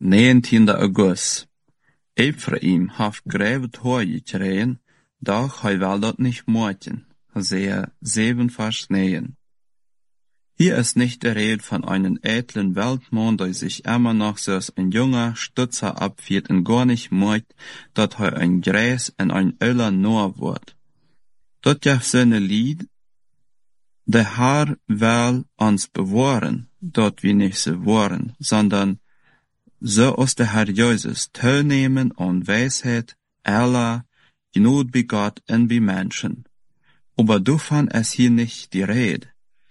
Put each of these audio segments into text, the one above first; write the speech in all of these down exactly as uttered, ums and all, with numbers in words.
negentiende august. Ephraim heeft grevet hooi gekregen, doch hij wil dat nicht morgen. Hosea sieben, Vers neun. Hier ist nicht die Rede von einem edlen Weltmann, der sich immer noch so als ein junger Stutzer abführt und gar nicht mögt, dass er ein Gräs und ein Öller nur wird. Dort ja seine Lied, der Herr will uns bewahren, dort wir nicht so waren, sondern so aus der Herr Jesus teilnehmen an Weisheit, Allah, Gnade bei Gott und bei Menschen. Aber davon ist hier nicht die Rede.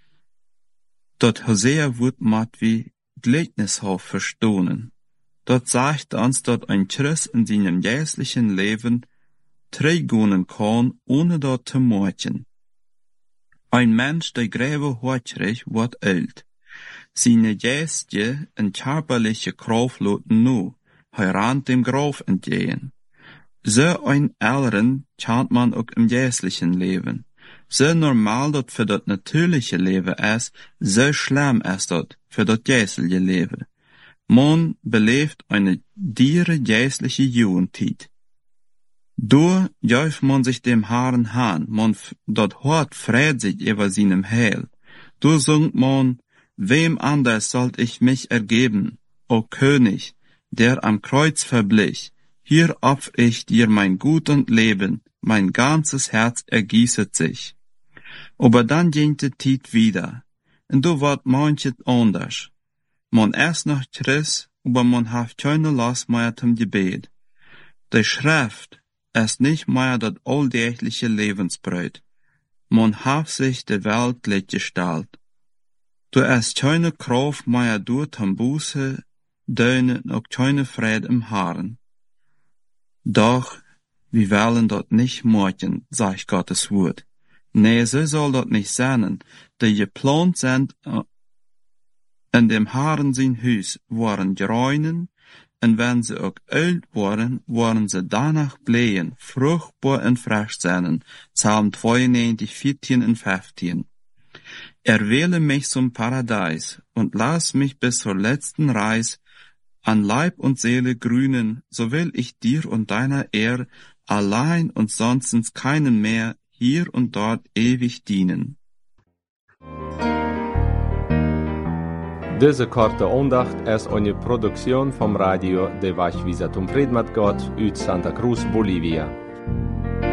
Dort Hosea wird mat wie Gleichnishaft verstohlen. Dort sagt uns, dass ein Christ in seinem jährlichen Leben trägen kann, ohne dort zu morden. Ein Mensch, der gräbe hotrig, wird alt. Seine geistige und körperliche Kraft loten nu, heran dem Graf entgehen. So ein Älteren kennt man auch im jährlichen Leben. So normal dat für das natürliche Leben ist, so schlimm ist das für das geistliche Leben. Man belebt eine diere geistliche Jugendzeit. Da jäuft man sich dem Herrn an, man dat Hort freut sich über seinem Heil. Da singt man, wem anders sollt ich mich ergeben, o König, der am Kreuz verblich. Hier opf ich dir mein Gut und Leben, mein ganzes Herz ergießet sich. Aber dann ging die Zeit wieder, und du ward manches anders. Man ist noch Christ, aber man hat keine Lust mehr zum Gebet. Die Schrift ist nicht mehr das alldächliche Lebensbrot. Man hat sich die Welt gestellt. Du hast keine Kraft mehr durch zum Buße, Dönen und keine Friede im Herrn. Doch, wir wollen dort nicht morgen, sagt Gottes Wort. Nee, so soll das nicht sein, die geplant sind, in dem Herrn sein Haus waren gereinen, und wenn sie auch alt waren, waren sie danach blähen, fruchtbar und frisch sein. Psalm zweiundneunzig, vierzehn und fünfzehn. Erwähle mich zum Paradies und lass mich bis zur letzten Reis an Leib und Seele grünen, so will ich dir und deiner Ehre allein und sonstens keinen mehr hier und dort ewig dienen. Deze korte aandacht is een productie van Radio De Wachwiza Tumfried met God uit Santa Cruz, Bolivia.